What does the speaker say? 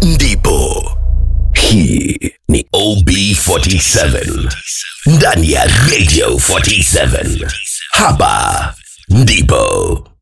ndipo. Hii ni OB47 ndani ya Radio 47. Hapa ndipo.